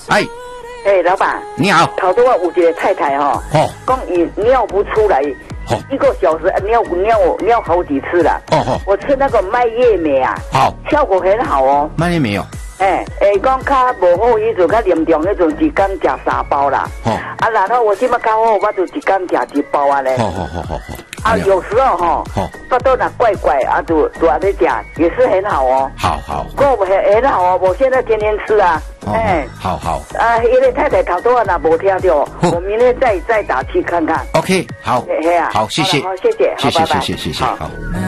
哎， 老板， 你好。 头拄我有一个太太吼，讲伊尿不出来，1个小时尿好几次了。我吃那个麦叶镁啊，好，效果很好哦。 麦叶镁哦。 讲较无好迄阵，较严重迄阵，一天食3包啦。然后我现在较好，我就一天食1包啊嘞。好。有时候腹肚若怪怪就安尼食，也是很好哦。好。我很好哦，我现在天天吃啊。好。因为太太头拄若无听到，我明天再打去看看。 OK， 好。好，谢谢。 好，谢谢。 谢谢。好。